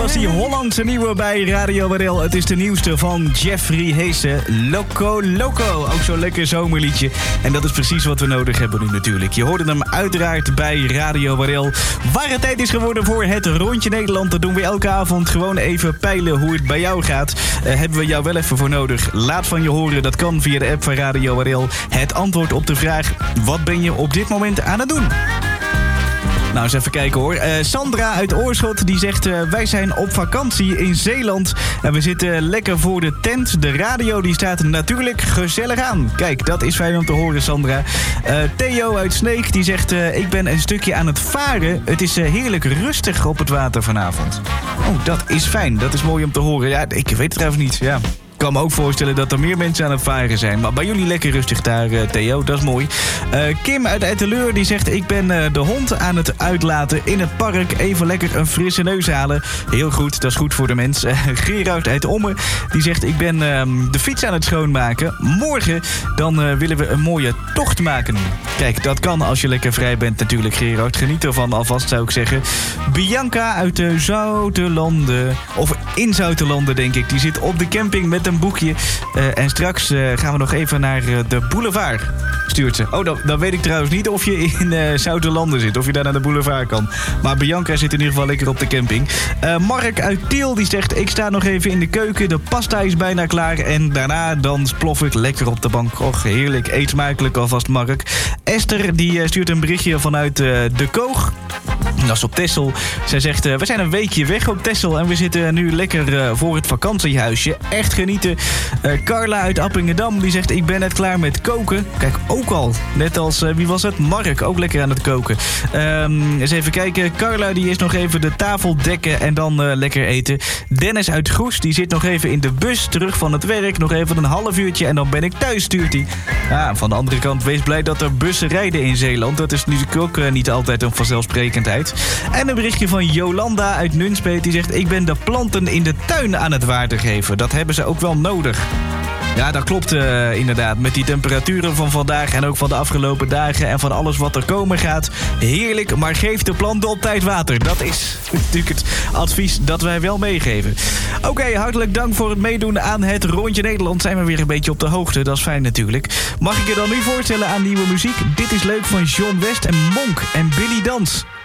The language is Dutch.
was die Hollandse nieuwe bij Radio Waddel. Het is de nieuwste van Jeffrey Heesen. Loco Loco. Ook zo'n lekker zomerliedje. En dat is precies wat we nodig hebben nu natuurlijk. Je hoorde hem uiteraard bij Radio Waddel. Waar het tijd is geworden voor het Rondje Nederland. Dat doen we elke avond. Gewoon even peilen hoe het bij jou gaat. Hebben we jou wel even voor nodig. Laat van je horen. Dat kan via de app van Radio Waddel. Het antwoord op de vraag: wat ben je op dit moment aan het doen? Nou, eens even kijken hoor. Sandra uit Oorschot die zegt: wij zijn op vakantie in Zeeland. En we zitten lekker voor de tent. De radio die staat natuurlijk gezellig aan. Kijk, dat is fijn om te horen, Sandra. Theo uit Sneek die zegt: ik ben een stukje aan het varen. Het is heerlijk rustig op het water vanavond. Oh, dat is fijn. Dat is mooi om te horen. Ja, ik weet het trouwens niet. Ja. Ik kan me ook voorstellen dat er meer mensen aan het varen zijn. Maar bij jullie lekker rustig daar, Theo. Dat is mooi. Kim uit Etteleur die zegt: ik ben de hond aan het uitlaten in het park. Even lekker een frisse neus halen. Heel goed, dat is goed voor de mens. Gerard uit Ommen die zegt: ik ben de fiets aan het schoonmaken. Morgen dan willen we een mooie tocht maken. Kijk, dat kan als je lekker vrij bent natuurlijk, Gerard. Geniet ervan alvast, zou ik zeggen. Bianca uit Zoutelanden. Of in Zoutelanden, denk ik. Die zit op de camping met een boekje. En straks gaan we nog even naar de boulevard, stuurt ze. Oh, dan weet ik trouwens niet of je in Zoutelanden zit. Of je daar naar de boulevard kan. Maar Bianca zit in ieder geval lekker op de camping. Mark uit Tiel die zegt: ik sta nog even in de keuken. De pasta is bijna klaar. En daarna dan plof ik lekker op de bank. Och, heerlijk. Eet smakelijk alvast, Mark. Esther die stuurt een berichtje vanuit de Koog. Dat is op Texel. Zij zegt: we zijn een weekje weg op Texel en we zitten nu lekker voor het vakantiehuisje. Echt genieten. Carla uit Appingedam die zegt: ik ben net klaar met koken. Kijk, ook al. Net als, wie was het? Mark, ook lekker aan het koken. Eens even kijken. Carla die is nog even de tafel dekken en dan lekker eten. Dennis uit Goes die zit nog even in de bus terug van het werk. Nog even een half uurtje en dan ben ik thuis, stuurt hij. Van de andere kant, wees blij dat er bussen rijden in Zeeland. Dat is natuurlijk ook niet altijd een vanzelfsprekendheid. En een berichtje van Jolanda uit Nunspeet die zegt: ik ben de planten in de tuin aan het water geven. Dat hebben ze ook wel nodig. Ja, dat klopt inderdaad. Met die temperaturen van vandaag en ook van de afgelopen dagen en van alles wat er komen gaat. Heerlijk, maar geef de planten op tijd water. Dat is natuurlijk het advies dat wij wel meegeven. Oké, hartelijk dank voor het meedoen aan het Rondje Nederland. Zijn we weer een beetje op de hoogte, dat is fijn natuurlijk. Mag ik je dan nu voorstellen aan nieuwe muziek? Dit is leuk van John West en Monk en Billy Dans.